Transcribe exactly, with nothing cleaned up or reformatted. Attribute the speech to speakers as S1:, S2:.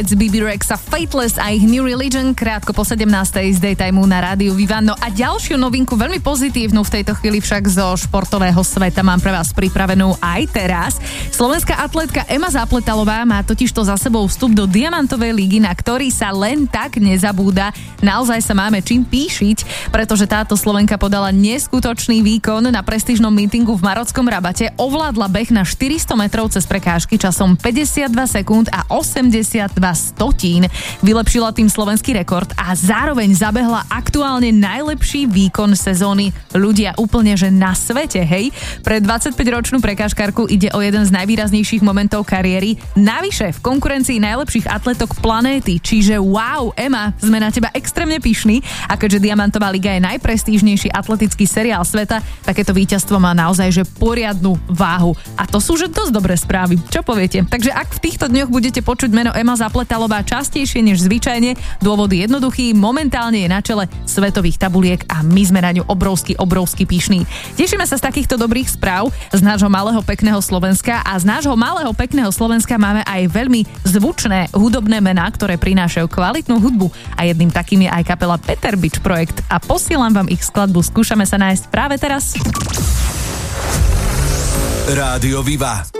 S1: bé bé Rexa Fateless a ich New Religion krátko po sedemnástej z Daytimeu na rádiu Viva. No a ďalšiu novinku, veľmi pozitívnu v tejto chvíli však zo športového sveta mám pre vás pripravenú aj teraz. Slovenská atletka Ema Zapletalová má totižto za sebou vstup do Diamantovej ligy, na ktorý sa len tak nezabúda. Naozaj sa máme čím píšiť, pretože táto Slovenka podala neskutočný výkon na prestížnom mítingu v Marockom Rabate. Ovládla beh na štyristo metrov cez prekážky časom päťdesiatdva sekúnd a osemdesiatdva stotín. Vylepšila tým slovenský rekord a zároveň zabehla aktuálne najlepší výkon sezóny. Ľudia úplne, že na svete, hej? Pre dvadsaťpäťročnú prekážkarku ide o jeden z najvýraznejších momentov kariéry. Navyše v konkurencii najlepších atletok planéty, čiže wow, Ema, sme na teba extrémne pyšní a keďže Diamantová liga je najprestížnejší atletický seriál sveta, takéto víťazstvo má naozaj že poriadnu váhu. A to sú že dosť dobré správy. Čo poviete? Takže ak v týchto dňoch budete počuť meno Ema Zapletalová častejšie než zvyčajne, dôvod je jednoduchý, momentálne je na čele svetových tabuliek a my sme na ňu obrovsky, obrovsky pyšní. Tešíme sa z takýchto dobrých správ z nášho malého pekného Slovenska a z nášho malého pekného Slovenska máme aj veľmi zvučné hudobné mená, ktoré prinášajú kvalitnú hudbu a jedným takým je aj kapela Peter Bič Projekt a posielam vám ich skladbu, skúšame sa nájsť práve teraz.
S2: Rádio Viva.